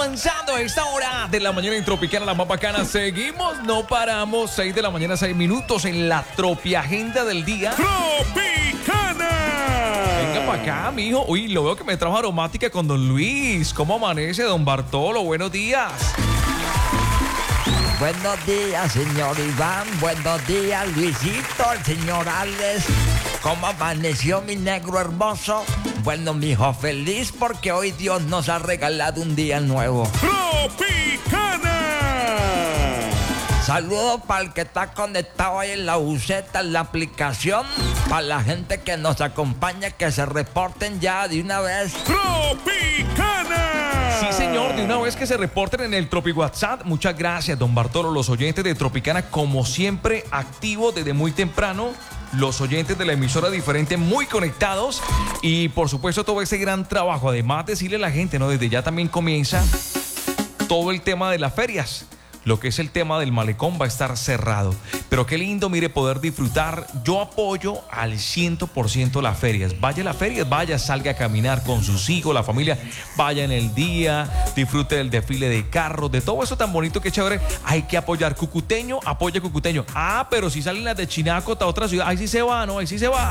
avanzando a esta hora de la mañana en Tropicana, la más bacana. Seguimos, no paramos. 6 de la mañana, 6 minutos en la Tropiagenda del día. ¡Tropicana! Venga para acá, mijo. Uy, lo veo que me trajo aromática con don Luis. ¿Cómo amanece, don Bartolo? Buenos días. Buenos días, señor Iván. Buenos días, Luisito, el señor Alex. ¿Cómo amaneció mi negro hermoso? Bueno, mi hijo, feliz porque hoy Dios nos ha regalado un día nuevo. ¡Tropicana! Saludos para el que está conectado ahí en la buseta, en la aplicación. Para la gente que nos acompaña, que se reporten ya de una vez. ¡Tropicana! Sí, señor, de una vez que se reporten en el Tropi WhatsApp. Muchas gracias, don Bartolo. Los oyentes de Tropicana, como siempre, activos desde muy temprano. Los oyentes de la emisora diferente muy conectados. Y por supuesto todo ese gran trabajo. Además, decirle a la gente, ¿no? Desde ya también comienza todo el tema de las ferias. Lo que es el tema del malecón va a estar cerrado. Pero qué lindo, mire, poder disfrutar. Yo apoyo al 100% las ferias. Vaya a las ferias, vaya, salga a caminar con sus hijos, la familia. Vaya en el día, disfrute del desfile de carros, de todo eso tan bonito, que chévere. Hay que apoyar. Cucuteño, apoya Cucuteño. Ah, pero si salen las de Chinacota, otra ciudad, ahí sí se va, ¿no? Ahí sí se va.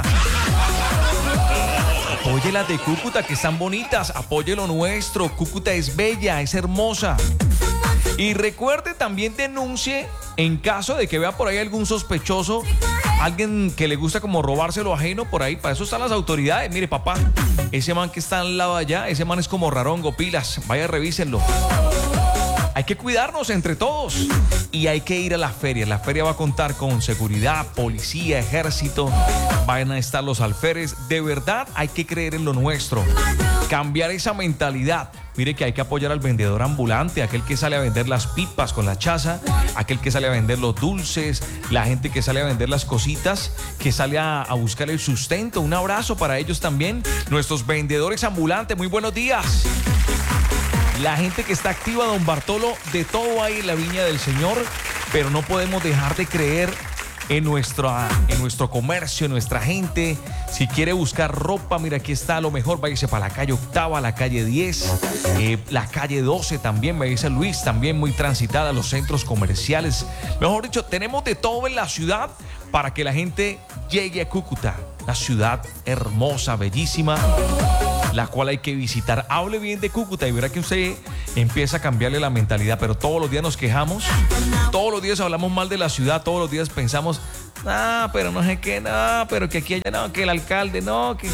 Apoye las de Cúcuta, que están bonitas. Apoye lo nuestro. Cúcuta es bella, es hermosa. Y recuerde, también denuncie en caso de que vea por ahí algún sospechoso, alguien que le gusta como robarse lo ajeno por ahí. Para eso están las autoridades. Mire, papá, ese man que está al lado allá, ese man es como rarongo, pilas. Vaya, revísenlo. Hay que cuidarnos entre todos y hay que ir a la feria. La feria va a contar con seguridad, policía, ejército. Van a estar los alférez. De verdad hay que creer en lo nuestro. Cambiar esa mentalidad. Mire que hay que apoyar al vendedor ambulante, aquel que sale a vender las pipas con la chaza, aquel que sale a vender los dulces, la gente que sale a vender las cositas, que sale a buscar el sustento. Un abrazo para ellos también. Nuestros vendedores ambulantes, muy buenos días. La gente que está activa, don Bartolo, de todo hay en la viña del Señor, pero no podemos dejar de creer en nuestro comercio, en nuestra gente. Si quiere buscar ropa, mira, aquí está lo mejor. Váyase para la calle Octava, la calle 10, la calle 12 también, me dice Luis, también muy transitada, los centros comerciales. Mejor dicho, tenemos de todo en la ciudad para que la gente llegue a Cúcuta, una ciudad hermosa, bellísima, la cual hay que visitar. Hable bien de Cúcuta y verá que usted empieza a cambiarle la mentalidad. Pero todos los días nos quejamos, todos los días hablamos mal de la ciudad, todos los días pensamos, pero no sé qué, pero que aquí allá no, que el alcalde no, que...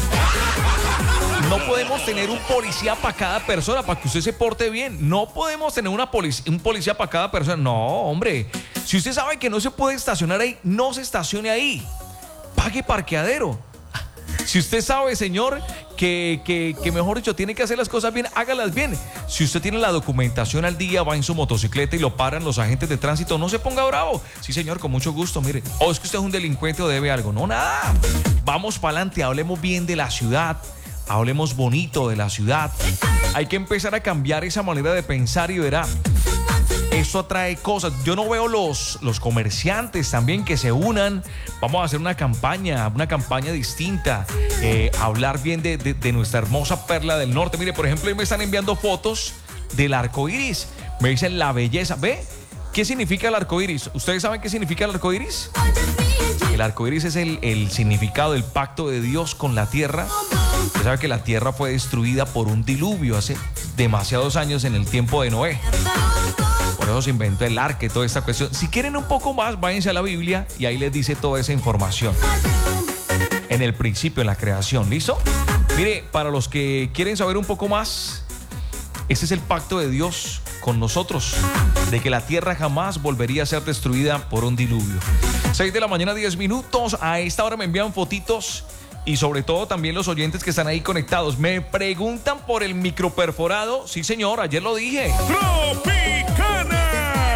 No podemos tener un policía para cada persona para que usted se porte bien. No podemos tener un policía para cada persona. No, hombre. Si usted sabe que no se puede estacionar ahí, no se estacione ahí. Pague parqueadero. Si usted sabe, señor, que mejor dicho, tiene que hacer las cosas bien, hágalas bien. Si usted tiene la documentación al día, va en su motocicleta y lo paran los agentes de tránsito, no se ponga bravo. Sí, señor, con mucho gusto, mire. O es que usted es un delincuente o debe algo. No, nada. Vamos para adelante, hablemos bien de la ciudad. Hablemos bonito de la ciudad. Hay que empezar a cambiar esa manera de pensar y verá. Eso atrae cosas. Yo no veo los comerciantes también que se unan. Vamos a hacer una campaña distinta. Hablar bien de nuestra hermosa perla del norte. Mire, por ejemplo, hoy me están enviando fotos del arco iris. Me dicen la belleza. ¿Ve? ¿Qué significa el arco iris? ¿Ustedes saben qué significa el arco iris? El arco iris es el significado del pacto de Dios con la tierra. Usted sabe que la tierra fue destruida por un diluvio hace demasiados años en el tiempo de Noé. Por eso se inventó el arca y toda esta cuestión. Si quieren un poco más, váyanse a la Biblia y ahí les dice toda esa información. En el principio, en la creación, ¿listo? Mire, para los que quieren saber un poco más, ese es el pacto de Dios con nosotros, de que la tierra jamás volvería a ser destruida por un diluvio. 6 de la mañana, 10 minutos. A esta hora me envían fotitos. Y sobre todo también los oyentes que están ahí conectados. Me preguntan por el microperforado. Sí, señor, ayer lo dije. ¡Tropicana!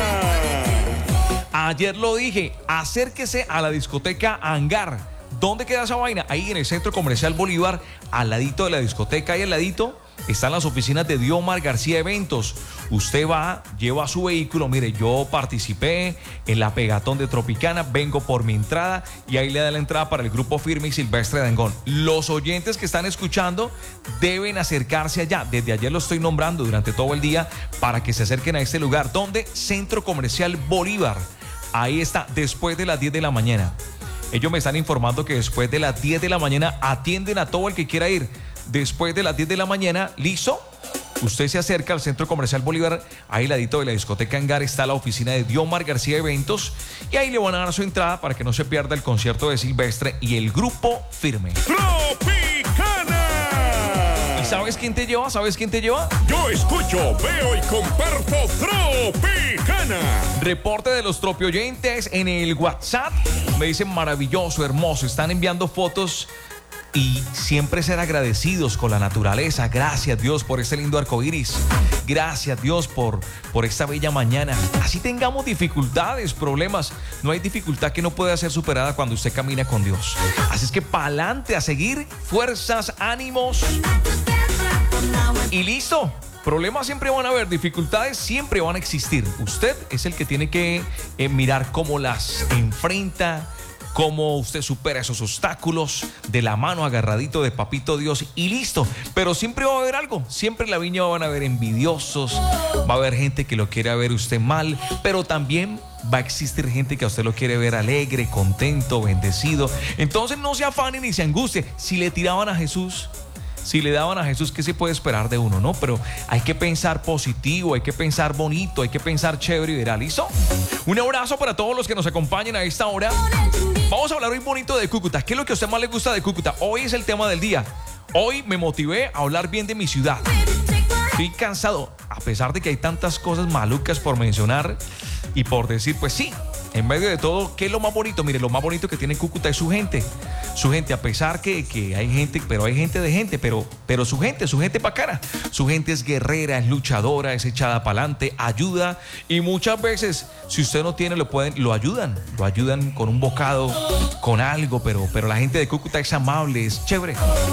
Ayer lo dije. Acérquese a la discoteca Hangar. ¿Dónde queda esa vaina? Ahí en el Centro Comercial Bolívar, al ladito de la discoteca, ahí al ladito. están las oficinas de Diomar García Eventos. Usted va, lleva su vehículo, mire, yo participé en la Pegatón de Tropicana, vengo por mi entrada y ahí le da la entrada para el grupo Firme y Silvestre Dangond. Los oyentes que están escuchando deben acercarse allá. Desde ayer lo estoy nombrando durante todo el día para que se acerquen a este lugar. ¿Dónde? Centro Comercial Bolívar. Ahí está, después de las 10 de la mañana. Ellos me están informando que después de las 10 de la mañana atienden a todo el que quiera ir. Después de las 10 de la mañana, ¿listo? Usted se acerca al Centro Comercial Bolívar, ahí al ladito de la discoteca Hangar está la oficina de Diomar García Eventos y ahí le van a dar su entrada para que no se pierda el concierto de Silvestre y el grupo Firme. Tropicana. ¿Y sabes quién te lleva? ¿Sabes quién te lleva? Yo escucho, veo y comparto Tropicana. Reporte de los tropioyentes en el WhatsApp. Me dicen maravilloso, hermoso. Están enviando fotos y siempre ser agradecidos con la naturaleza. Gracias Dios por este lindo arcoíris. Gracias Dios por esta bella mañana. Así tengamos dificultades, problemas, no hay dificultad que no pueda ser superada cuando usted camina con Dios. Así es que pa'lante, a seguir, fuerzas, ánimos y listo. Problemas siempre van a haber, dificultades siempre van a existir. Usted es el que tiene que mirar cómo las enfrenta, cómo usted supera esos obstáculos de la mano agarradito de Papito Dios y listo. Pero siempre va a haber algo, siempre en la viña van a haber envidiosos, va a haber gente que lo quiere ver usted mal, pero también va a existir gente que a usted lo quiere ver alegre, contento, bendecido. Entonces no se afane ni se angustie. Si le tiraban a Jesús, si le daban a Jesús, ¿qué se puede esperar de uno, no? Pero hay que pensar positivo, hay que pensar bonito, hay que pensar chévere y verá, ¿listo? Un abrazo para todos los que nos acompañan a esta hora. Vamos a hablar hoy bonito de Cúcuta. ¿Qué es lo que a usted más le gusta de Cúcuta? Hoy es el tema del día. Hoy me motivé a hablar bien de mi ciudad. Estoy cansado, a pesar de que hay tantas cosas malucas por mencionar y por decir, pues sí, en medio de todo, ¿qué es lo más bonito? Mire, lo más bonito que tiene Cúcuta es su gente. Su gente, a pesar que hay gente, pero hay gente de gente, pero su gente bacana. Su gente es guerrera, es luchadora, es echada para adelante, ayuda. Y muchas veces, si usted no tiene, lo ayudan con un bocado, con algo, pero la gente de Cúcuta es amable, es chévere.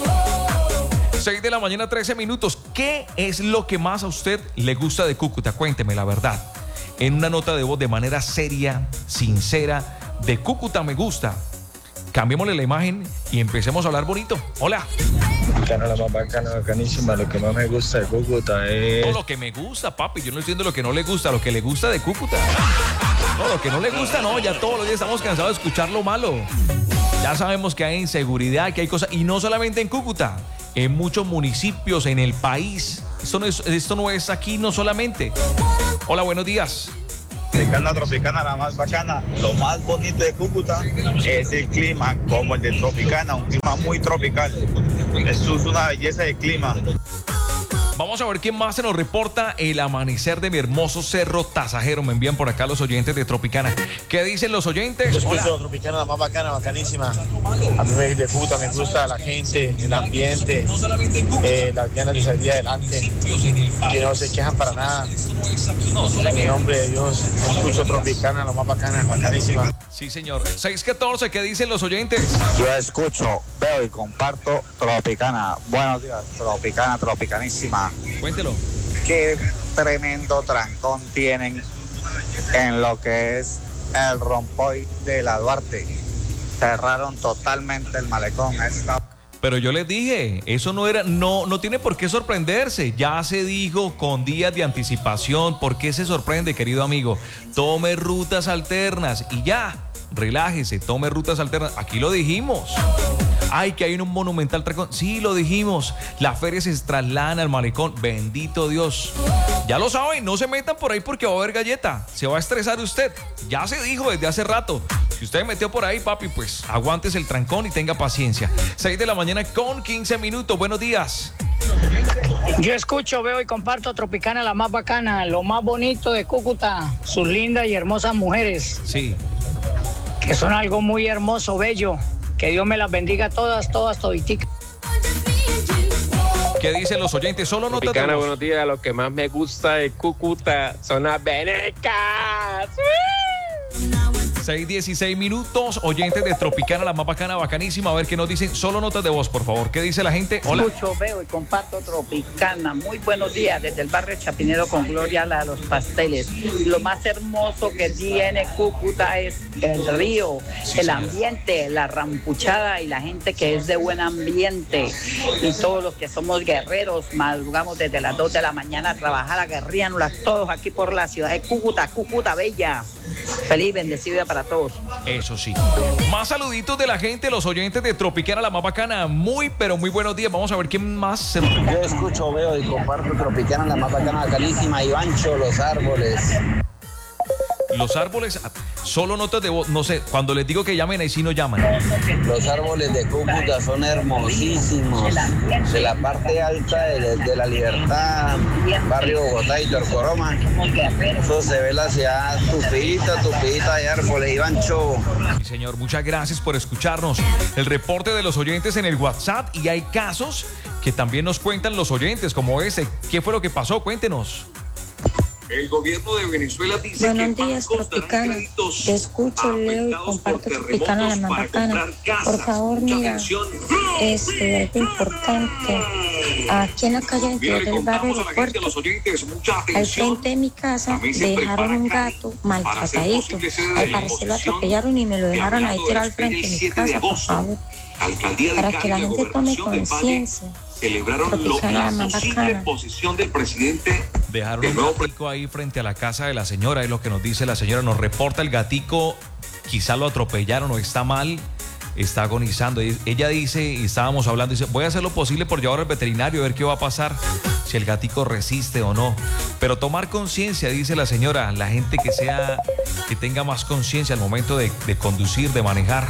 6 de la mañana, 13 minutos. ¿Qué es lo que más a usted le gusta de Cúcuta? Cuénteme la verdad. En una nota de voz de manera seria, sincera, de Cúcuta me gusta. Cambiémosle la imagen y empecemos a hablar bonito. Hola. Bacana, la más bacana, bacanísima. Lo que más me gusta de Cúcuta es... No, lo que me gusta, papi. Yo no entiendo lo que no le gusta, lo que le gusta de Cúcuta. No, lo que no le gusta, no. Ya todos los días estamos cansados de escuchar lo malo. Ya sabemos que hay inseguridad, que hay cosas. Y no solamente en Cúcuta, en muchos municipios, en el país. Esto no es aquí, no solamente. Hola, buenos días. Tropicana, la más bacana. Lo más bonito de Cúcuta es el clima, como el de Tropicana, un clima muy tropical. Eso es una belleza de clima. Vamos a ver quién más se nos reporta el amanecer de mi hermoso cerro Tasajero. Me envían por acá los oyentes de Tropicana. ¿Qué dicen los oyentes? Yo escucho Tropicana, la más bacana, bacanísima. A mí de Cúcuta me gusta la gente, el ambiente, las ganas de salir adelante, que no se quejan para nada. En el nombre de Dios, escucho Tropicana, la más bacana, bacanísima. Sí, señor. 6:14, ¿qué dicen los oyentes? Yo escucho, veo y comparto Tropicana. Buenos días, Tropicana, tropicanísima. Cuéntelo. Qué tremendo trancón tienen en lo que es el rompoy de la Duarte. Cerraron totalmente el malecón. Pero yo les dije, eso no tiene por qué sorprenderse. Ya se dijo con días de anticipación. ¿Por qué se sorprende, querido amigo? Tome rutas alternas y ya. Relájese, tome rutas alternas. Aquí lo dijimos. Ay, que hay un monumental trancón. Sí, lo dijimos. Las ferias se trasladan al malecón. Bendito Dios. Ya lo saben, no se metan por ahí porque va a haber galleta. Se va a estresar usted. Ya se dijo desde hace rato. Si usted metió por ahí, papi, pues aguántese el trancón y tenga paciencia. 6 de la mañana con 15 minutos. Buenos días. Yo escucho, veo y comparto Tropicana, la más bacana, lo más bonito de Cúcuta, sus lindas y hermosas mujeres. Sí. Que son algo muy hermoso, bello. Que Dios me las bendiga todas, toditicas. ¿Qué dicen los oyentes? Solo no Tropicana, buenos días. Lo que más me gusta de Cúcuta son las venecas. 6:16 minutos. Oyentes de Tropicana, la más bacana, bacanísima. A ver qué nos dicen. Solo notas de voz, por favor. ¿Qué dice la gente? Hola. Escucho, veo y comparto Tropicana. Muy buenos días desde el barrio Chapinero con Gloria la de los pasteles. Lo más hermoso que tiene Cúcuta es el río, el ambiente, la rampuchada y la gente que es de buen ambiente. Y todos los que somos guerreros, madrugamos desde las 2 de la mañana a trabajar, a guerrearnos todos aquí por la ciudad de Cúcuta, Cúcuta Bella. Feliz, bendecida para todos. Eso sí. Más saluditos de la gente, los oyentes de Tropicana, la más bacana. Muy, pero muy buenos días. Vamos a ver quién más se... Yo escucho, veo y comparto Tropicana, la más bacana, bacanísima. Ivancho, Los Árboles. Los árboles, solo notas de voz. No sé, cuando les digo que llamen, ahí sí no llaman. Los árboles de Cúcuta son hermosísimos. De la parte alta de la Libertad, barrio Bogotá y Torcoroma. Eso se ve la ciudad tupidita de árboles. Ivancho. Sí, señor, muchas gracias por escucharnos. El reporte de los oyentes en el WhatsApp, y hay casos que también nos cuentan los oyentes, como ese. ¿Qué fue lo que pasó? Cuéntenos. El gobierno de Venezuela dice buenos días, Tropicana. Te escucho, leo y comparto Tropicana, la más bacana. Por favor, mira, es algo importante. Aquí en la calle del barrio de Puerto, al frente de mi casa, dejaron un gato maltratadito. Al parecer lo atropellaron y me lo dejaron ahí tirado al frente de mi casa, por favor. Para que la gente tome conciencia. Celebraron la posible posición del presidente. Dejaron un gatico ahí frente a la casa de la señora, es lo que nos dice la señora. Nos reporta el gatico, quizá lo atropellaron o está mal, está agonizando. Ella dice, y estábamos hablando, dice, voy a hacer lo posible por llevarlo al veterinario a ver qué va a pasar, si el gatico resiste o no. Pero tomar conciencia, dice la señora, la gente que tenga más conciencia al momento de conducir, de manejar.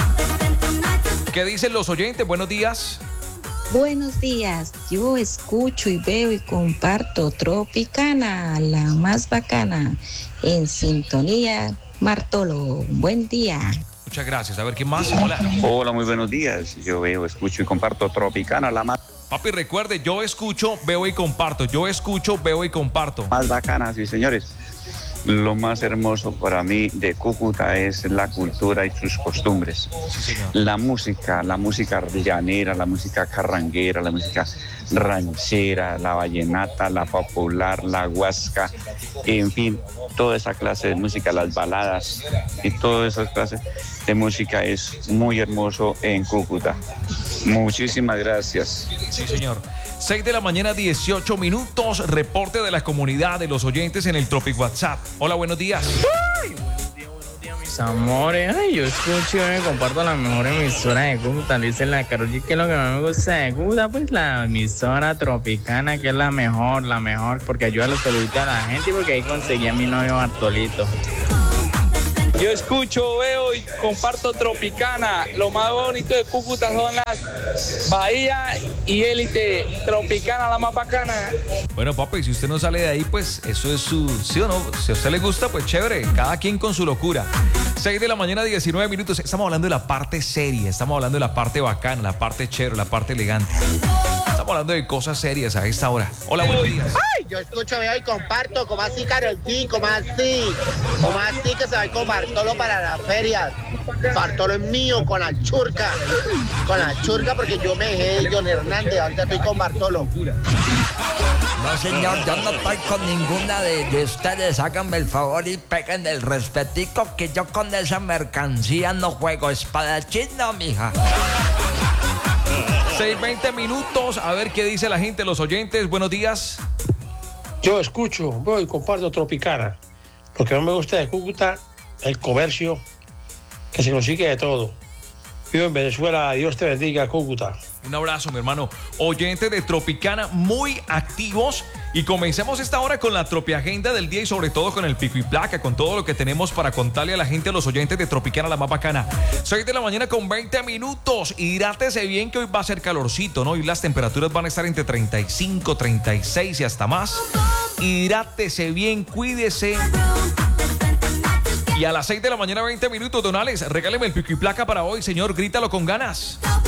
¿Qué dicen los oyentes? Buenos días. Buenos días, yo escucho y veo y comparto Tropicana, la más bacana, en sintonía, Martolo, buen día. Muchas gracias, a ver, ¿quién más? Hola. Hola, muy buenos días, yo veo, escucho y comparto Tropicana, la más... Papi, recuerde, yo escucho, veo y comparto, yo escucho, veo y comparto. Más bacana, sí señores. Lo más hermoso para mí de Cúcuta es la cultura y sus costumbres. Sí, la música llanera, la música carranguera, la música ranchera, la vallenata, la popular, la huasca, en fin, toda esa clase de música, las baladas y todas esas clases de música es muy hermoso en Cúcuta. Muchísimas gracias. Sí, señor. 6 de la mañana, 18 minutos. Reporte de la comunidad, de los oyentes en el Tropic WhatsApp. Hola, buenos días. Ay, buenos días, mis amores. Ay, yo escucho y me comparto la mejor emisora de Cúcuta. Dice la Karol G, que es lo que más me gusta de Cúcuta, pues la emisora Tropicana, que es la mejor, porque ayuda a los saluditos a la gente y porque ahí conseguí a mi novio Bartolito. Yo escucho, veo y comparto Tropicana. Lo más bonito de Cúcuta son las bahías y élite. Tropicana, la más bacana. Bueno, papi, si usted no sale de ahí, pues eso es su... ¿Sí o no? Si a usted le gusta, pues chévere. Cada quien con su locura. 6 de la mañana, 19 minutos. Estamos hablando de la parte seria. Estamos hablando de la parte bacana, la parte chévere, la parte elegante. Estamos hablando de cosas serias a esta hora. Hola, buenos días. Ay, yo escucho, veo y comparto. Como así, Karol G, como así que se va a compartir Bartolo para las ferias. Bartolo es mío con la churca. Con la churca porque yo me dejé de John Hernández. Ahorita estoy con Bartolo. No, señor, yo no estoy con ninguna de ustedes. Háganme el favor y peguen el respetico que yo con esa mercancía no juego. Espadachín no, mija. 6:20 minutos. A ver qué dice la gente, los oyentes. Buenos días. Yo escucho, voy y comparto Tropicana. Lo que no me gusta de Cúcuta, el comercio, que se consigue de todo. Vivo en Venezuela, Dios te bendiga, Cúcuta. Un abrazo, mi hermano. Oyentes de Tropicana, muy activos. Y comencemos esta hora con la Tropiagenda del día y sobre todo con el pico y placa, con todo lo que tenemos para contarle a la gente, a los oyentes de Tropicana, la más bacana. 6 de la mañana con 20 minutos. Hidrátese bien que hoy va a ser calorcito, ¿no? Y las temperaturas van a estar entre 35, 36 y hasta más. Hidrátese bien, cuídese. Y a las 6 de la mañana, 20 minutos, Donales, regáleme el pico y placa para hoy, señor. Grítalo con ganas.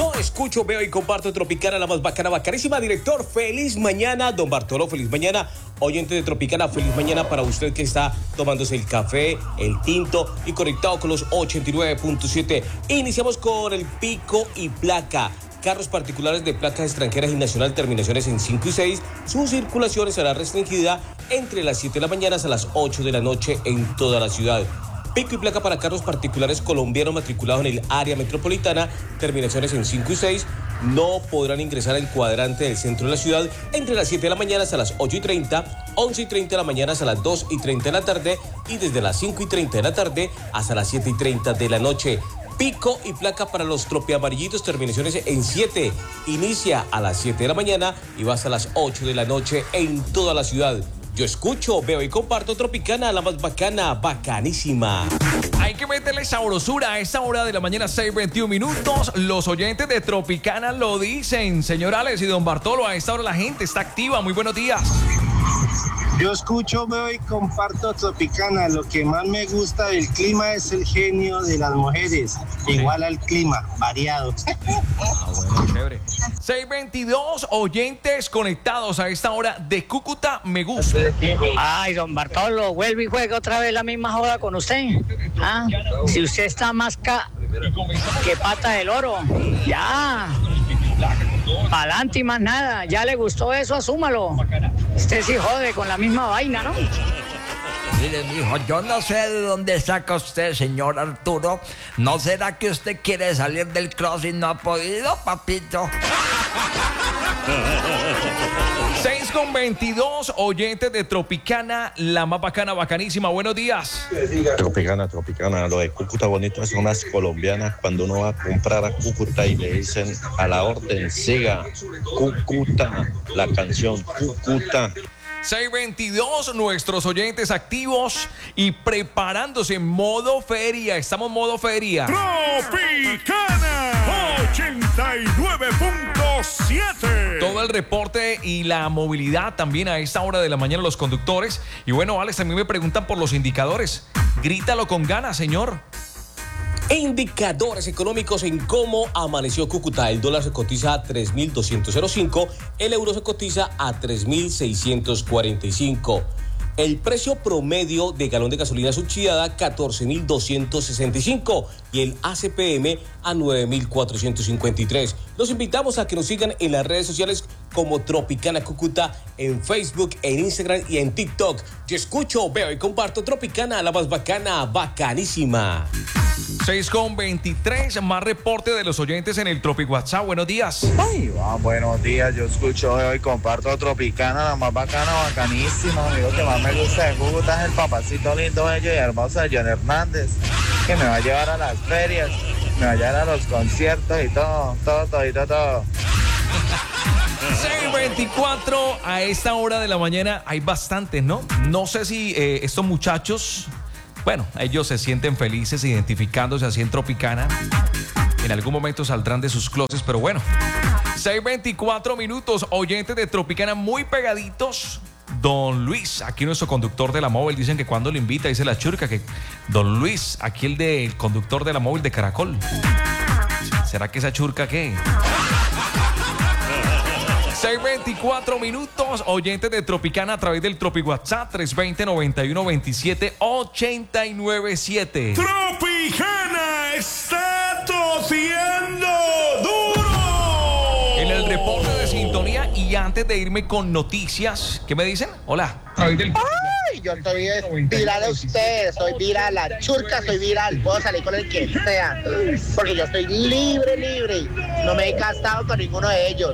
Yo escucho, veo y comparto Tropicana, la más bacana, bacanísima. Director, feliz mañana. Don Bartolo, feliz mañana. Oyente de Tropicana, feliz mañana para usted que está tomándose el café, el tinto y conectado con los 89.7. Iniciamos con el pico y placa. Carros particulares de placas extranjeras y nacional, terminaciones en 5 y 6. Su circulación será restringida entre las 7 de la mañana a las 8 de la noche en toda la ciudad. Pico y placa para carros particulares colombianos matriculados en el área metropolitana, terminaciones en 5 y 6, no podrán ingresar al cuadrante del centro de la ciudad entre las 7 de la mañana hasta las 8:30, 11:30 de la mañana hasta las 2:30 de la tarde y desde las 5:30 de la tarde hasta las 7:30 de la noche. Pico y placa para los tropiamarillitos, terminaciones en 7. Inicia a las 7 de la mañana y va hasta las 8 de la noche en toda la ciudad. Yo escucho, veo y comparto Tropicana, la más bacana, bacanísima. Hay que meterle sabrosura a esta hora de la mañana, 6:21 minutos. Los oyentes de Tropicana lo dicen. Señor Alex y don Bartolo, a esta hora la gente está activa. Muy buenos días. Yo escucho, veo y comparto Tropicana. Lo que más me gusta del clima es el genio de las mujeres. Igual al clima, variado. Bueno, chévere. 6:22 oyentes conectados a esta hora de Cúcuta, me gusta. Ay, don Bartolo, vuelve y juega otra vez la misma joda con usted. ¿Ah? Si usted está más que pata del oro, ya. Pa'lante y más nada. Ya le gustó eso, asúmalo. Usted sí jode con la misma vaina, ¿no? Mire, mijo, yo no sé de dónde saca usted, señor Arturo. ¿No será que usted quiere salir del cross y no ha podido, papito? 6:22 oyentes de Tropicana, la más bacana, bacanísima. Buenos días. Tropicana, lo de Cúcuta bonito son las colombianas cuando uno va a comprar a Cúcuta y le dicen a la orden, siga Cúcuta, la canción Cúcuta. 6:22, nuestros oyentes activos y preparándose en modo feria. Estamos en modo feria. Tropicana 89.7. Todo el reporte y la movilidad también a esta hora de la mañana los conductores. Y bueno, Alex, también me preguntan por los indicadores. Grítalo con ganas, señor. Indicadores económicos en cómo amaneció Cúcuta. El dólar se cotiza a 3.205, el euro se cotiza a 3.645. El precio promedio de galón de gasolina subsidiada 14.265 y el ACPM a 9.453. Los invitamos a que nos sigan en las redes sociales como Tropicana Cúcuta en Facebook, en Instagram y en TikTok. Yo escucho, veo y comparto Tropicana, la más bacana, bacanísima. 6:23, más reporte de los oyentes en el Tropic WhatsApp. Buenos días. Ay, buenos días, yo escucho, veo y comparto Tropicana, la más bacana, bacanísima. Lo que más me gusta de Cúcuta es el papacito lindo, bello y hermoso de John Hernández, que me va a llevar a las ferias, me va a llevar a los conciertos y todo. 6:24, a esta hora de la mañana hay bastantes, ¿no? No sé si estos muchachos, bueno, ellos se sienten felices identificándose así en Tropicana. En algún momento saldrán de sus closets, pero bueno. 6:24 minutos, oyentes de Tropicana muy pegaditos. Don Luis, aquí nuestro conductor de la móvil, dicen que cuando lo invita, dice la churca, que Don Luis, aquí el conductor de la móvil de Caracol. ¿Será que esa churca qué? 6:24 minutos, oyentes de Tropicana a través del Tropic WhatsApp 320-9127-897. Tropicana está tosiendo duro. En el reporte de sintonía y antes de irme con noticias, ¿qué me dicen? Hola. Ay, yo estoy viral a ustedes, soy viral, la churca soy viral, puedo salir con el que sea, porque yo estoy libre, no me he casado con ninguno de ellos.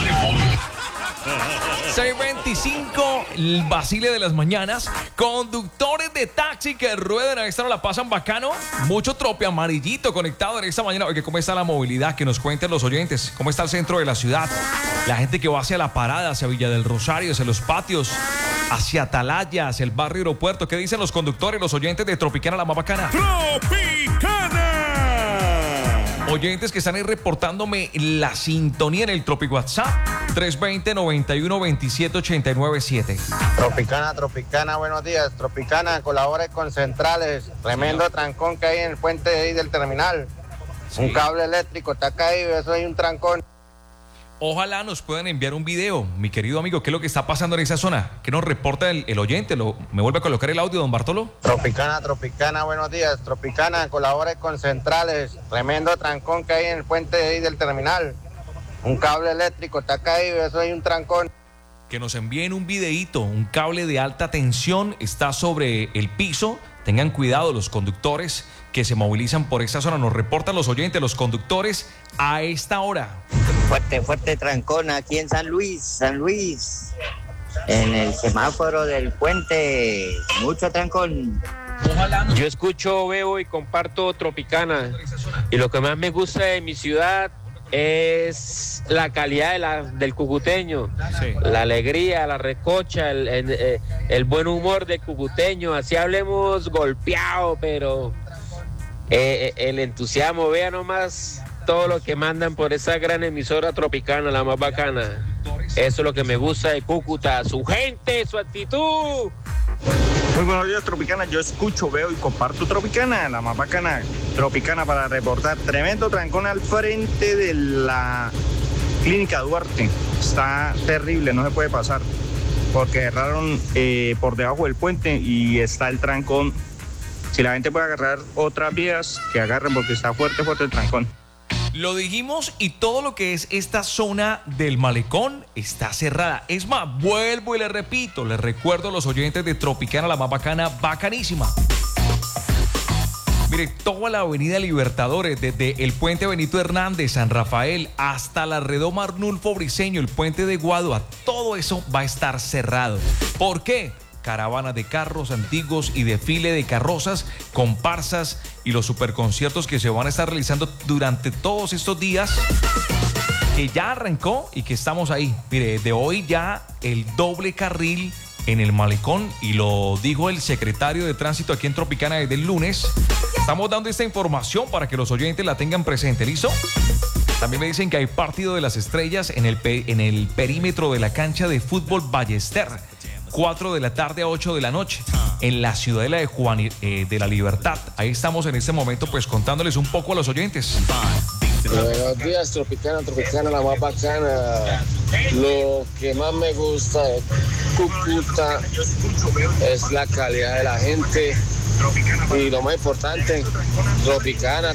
6:25, el Basile de las mañanas. Conductores de taxi que ruedan a esta hora, la pasan bacano. Mucho trope amarillito conectado en esta mañana. Oye, ¿cómo está la movilidad? Que nos cuenten los oyentes. ¿Cómo está el centro de la ciudad? La gente que va hacia la parada, hacia Villa del Rosario, hacia los patios, hacia Atalaya, hacia el barrio aeropuerto. ¿Qué dicen los conductores, los oyentes de Tropicana, la más bacana? Tropicana. Oyentes que están ahí reportándome la sintonía en el Tropic WhatsApp 320-9127-897. Tropicana, buenos días. Tropicana, colabore con Centrales. Tremendo trancón que hay en el puente ahí del terminal. Un cable eléctrico está caído, eso hay un trancón. Ojalá nos puedan enviar un video, mi querido amigo, qué es lo que está pasando en esa zona. ¿Qué nos reporta el oyente? ¿Me vuelve a colocar el audio, don Bartolo? Tropicana, buenos días. Tropicana, colabore con Centrales. Tremendo trancón que hay en el puente ahí del terminal. Un cable eléctrico está caído, eso hay un trancón. Que nos envíen un videíto, un cable de alta tensión está sobre el piso. Tengan cuidado los conductores que se movilizan por esta zona. Nos reportan los oyentes, los conductores a esta hora. Fuerte trancón aquí en San Luis, en el semáforo del puente, mucho trancón. Yo escucho, veo y comparto Tropicana, y lo que más me gusta de mi ciudad es la calidad del cucuteño, sí. La alegría, la recocha, el buen humor del cucuteño, así hablemos golpeado, pero el entusiasmo, vea nomás todo lo que mandan por esa gran emisora Tropicana, la más bacana. Eso es lo que me gusta de Cúcuta, su gente, su actitud. Muy buenos días, Tropicana. Yo escucho, veo y comparto Tropicana, la más bacana. Tropicana para reportar tremendo trancón al frente de la Clínica Duarte. Está terrible, no se puede pasar porque cerraron por debajo del puente y está el trancón. Si la gente puede agarrar otras vías, que agarren porque está fuerte el trancón. Lo dijimos y todo lo que es esta zona del malecón está cerrada. Es más, vuelvo y le repito, les recuerdo a los oyentes de Tropicana, la más bacana, bacanísima. Mire, toda la avenida Libertadores, desde el puente Benito Hernández, San Rafael, hasta la redoma Arnulfo Briceño, el puente de Guadua, todo eso va a estar cerrado. ¿Por qué? Caravanas de carros antiguos y desfile de carrozas, comparsas y los superconciertos que se van a estar realizando durante todos estos días, que ya arrancó y que estamos ahí. Mire, de hoy ya el doble carril en el malecón, y lo dijo el secretario de Tránsito aquí en Tropicana desde el lunes. Estamos dando esta información para que los oyentes la tengan presente. ¿Listo? También me dicen que hay partido de las estrellas en el perímetro de la cancha de fútbol Ballester. 4 de la tarde a 8 de la noche en la ciudadela de la Libertad. Ahí estamos en este momento pues contándoles un poco a los oyentes. Buenos días, Tropicana, la más bacana. Lo que más me gusta de Cúcuta es la calidad de la gente y lo más importante, Tropicana.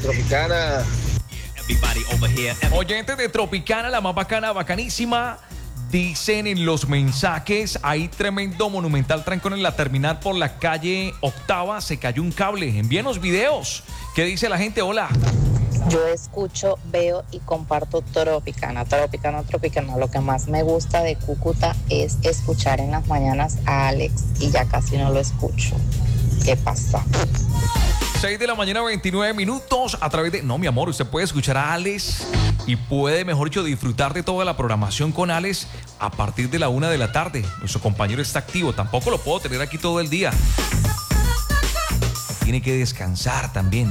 Oyentes de Tropicana, la más bacana, bacanísima. Dicen en los mensajes, hay tremendo monumental trancón en la terminal por la calle Octava, se cayó un cable. Envíenos videos. ¿Qué dice la gente? Hola. Yo escucho, veo y comparto Tropicana. Lo que más me gusta de Cúcuta es escuchar en las mañanas a Alex y ya casi no lo escucho. ¿Qué pasa? 6 de la mañana, 29 minutos, a través de... No, mi amor, usted puede escuchar a Alex y puede, mejor dicho, disfrutar de toda la programación con Alex a partir de la 1 de la tarde. Nuestro compañero está activo, tampoco lo puedo tener aquí todo el día. Tiene que descansar también.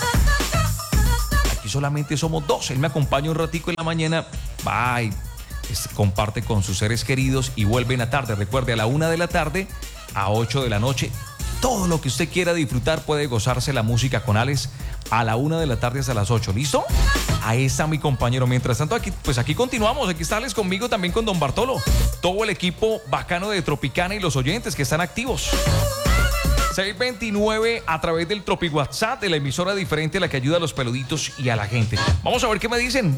Aquí solamente somos dos. Él me acompaña un ratico en la mañana, va y comparte con sus seres queridos y vuelve en la tarde. Recuerde, a la 1 de la tarde, a 8 de la noche. Todo lo que usted quiera disfrutar puede gozarse la música con Alex a la 1 de la tarde hasta las 8. ¿Listo? Ahí está mi compañero. Mientras tanto, aquí continuamos. Aquí está Alex conmigo, también con don Bartolo. Todo el equipo bacano de Tropicana y los oyentes que están activos. 629 a través del Tropi WhatsApp de la emisora diferente, la que ayuda a los peluditos y a la gente. Vamos a ver qué me dicen.